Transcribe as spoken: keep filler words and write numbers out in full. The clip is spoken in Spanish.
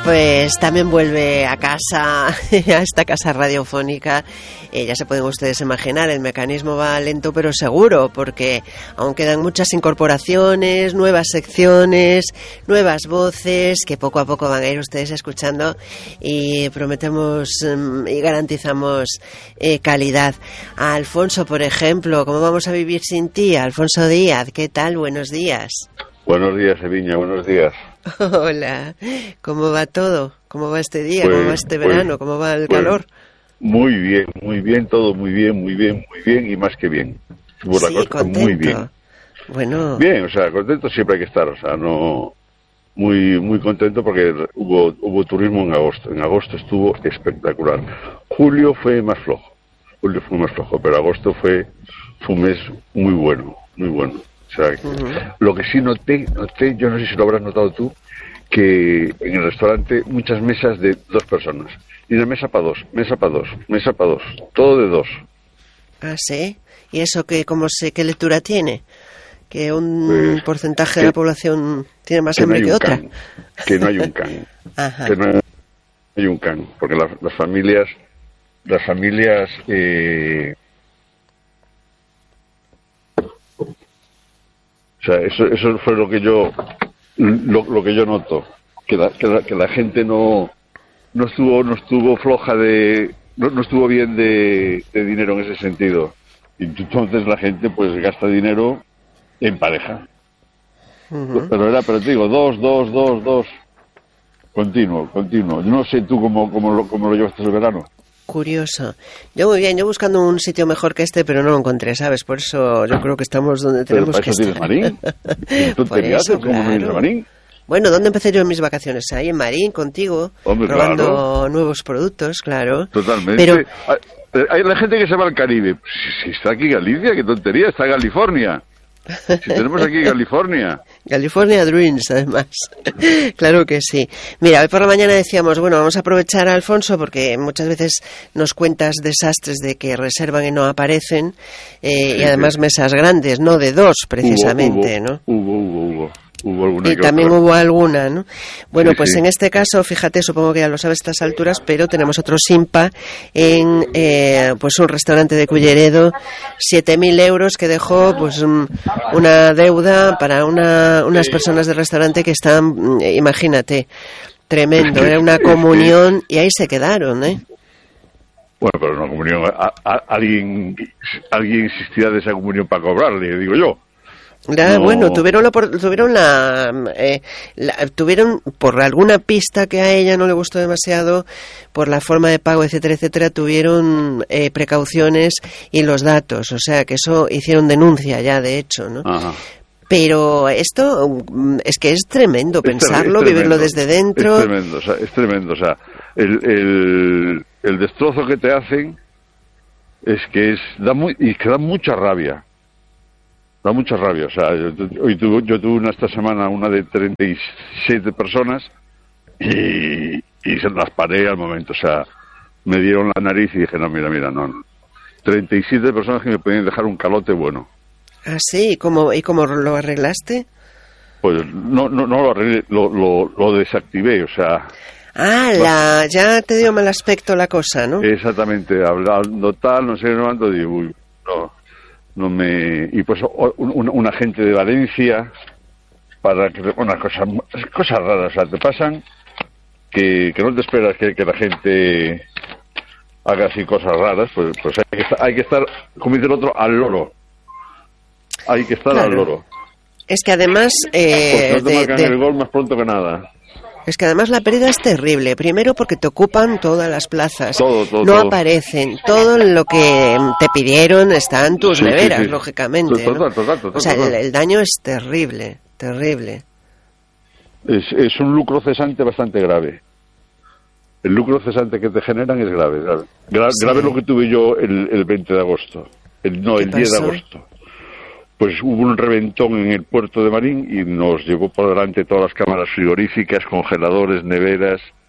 Pues también vuelve a casa, a esta casa radiofónica. Eh, ya se pueden ustedes imaginar, el mecanismo va lento pero seguro, porque aún quedan muchas incorporaciones, nuevas secciones, nuevas voces que poco a poco van a ir ustedes escuchando, y prometemos um, y garantizamos eh, calidad. A Alfonso, por ejemplo, ¿cómo vamos a vivir sin ti? Alfonso Díaz, ¿qué tal? Buenos días. Buenos días, Eviña, buenos días. Hola, ¿cómo va todo? ¿Cómo va este día? Pues, ¿Cómo va este verano? pues, ¿Cómo va el pues, calor? Muy bien, muy bien, todo muy bien, muy bien, muy bien y más que bien. Por Sí, la costa, contento. muy bien. Bueno. Bien, o sea, contento siempre hay que estar, o sea, no... Muy muy contento porque hubo hubo turismo en agosto. En agosto estuvo espectacular. Julio fue más flojo. Julio fue más flojo, pero agosto fue, fue un mes muy bueno, muy bueno. O sea, uh-huh. Lo que sí noté, noté, yo no sé si lo habrás notado tú, que en el restaurante muchas mesas de dos personas. Y de mesa para dos, mesa para dos, mesa para dos, todo de dos. Ah, ¿sí? ¿Y eso qué, cómo sé, qué lectura tiene? ¿Que un pues, porcentaje que, de la población tiene más que hambre no que otra? Can, que no hay un can. Ajá. Que no hay un can, porque la, las familias, las familias... Eh, O sea, eso, eso fue lo que yo, lo, lo que yo noto, que la, que la, que la gente no, no estuvo, no estuvo floja de, no, no estuvo bien de, de dinero en ese sentido. Y entonces la gente, pues, gasta dinero en pareja. Uh-huh. Pero era, pero te digo, dos, dos, dos, dos, continuo, continuo. Yo no sé tú cómo, cómo lo, cómo lo llevaste el verano. Curioso. Yo muy bien, yo buscando un sitio mejor que este, pero no lo encontré, ¿sabes? Por eso yo creo que estamos donde tenemos ¿Pero para que eso estar. Tienes Marín? ¿Tú te eso, ¿Cómo claro. no vienes a Marín? Bueno, ¿dónde empecé yo en mis vacaciones? Ahí en Marín, contigo, Hombre, probando claro. nuevos productos, claro. Totalmente. Pero... Hay la gente que se va al Caribe. Si, si está aquí Galicia, qué tontería, está California. Si tenemos aquí California. California Dreams, además. Claro que sí. Mira, hoy por la mañana decíamos, bueno, vamos a aprovechar a Alfonso porque muchas veces nos cuentas desastres de que reservan y no aparecen, eh, sí, y además sí. Mesas grandes, no de dos, precisamente, hubo, hubo, ¿no? Hubo, hubo, hubo. Hubo alguna y que también otra. Hubo alguna, ¿no? Bueno, sí, pues sí. En este caso, fíjate, supongo que ya lo sabes a estas alturas, pero tenemos otro Simpa en eh, pues un restaurante de Culleredo, siete mil euros que dejó pues un, una deuda para una, unas personas del restaurante que están, imagínate, tremendo, era una comunión y ahí se quedaron, ¿eh? Bueno, pero una comunión, a, a, alguien, alguien insistía de esa comunión para cobrarle, digo yo. Ya, no. Bueno, tuvieron la, tuvieron la, eh, la, tuvieron por alguna pista que a ella no le gustó demasiado, por la forma de pago, etcétera, etcétera, tuvieron eh, precauciones y los datos, o sea que eso hicieron denuncia ya, de hecho, ¿no? Ajá. Pero esto es que es tremendo es pensarlo, es tremendo, vivirlo desde dentro. Es tremendo, o sea, es tremendo, o sea, el, el, el destrozo que te hacen es que es da muy y que da mucha rabia. Da mucha rabia, o sea, yo, hoy tuve, yo tuve una esta semana una de treinta y siete personas y, y se las paré al momento, o sea, me dieron la nariz y dije, no, mira, mira, no, no. treinta y siete personas que me podían dejar un calote bueno. ¿Ah, sí? ¿Y cómo, y cómo lo arreglaste? Pues no, no, no lo arreglé, lo, lo, lo desactivé, o sea... Ah, la, ya te dio mal aspecto la cosa, ¿no? Exactamente, hablando tal, no sé, no ando, digo, uy, no... no me y pues un, un agente de Valencia para que una cosa cosas raras, o sea, te pasan que, que no te esperas que, que la gente haga así cosas raras, pues pues hay que estar, hay que estar como dice el otro, al loro, hay que estar claro. al loro. Es que además eh, pues no te de, marcan de... el gol más pronto que nada. Es que además la pérdida es terrible. Primero porque te ocupan todas las plazas. Todo, todo, no todo. aparecen. Todo lo que te pidieron está en tus sí, neveras, sí, sí. lógicamente. Total, ¿no? total, total, o sea, total. El, el daño es terrible, terrible. Es, es un lucro cesante bastante grave. El lucro cesante que te generan es grave. Grave, Gra- sí. grave lo que tuve yo el, el veinte de agosto. El, no, el diez de agosto. Pues hubo un reventón en el puerto de Marín y nos llevó por delante todas las cámaras frigoríficas, congeladores, neveras,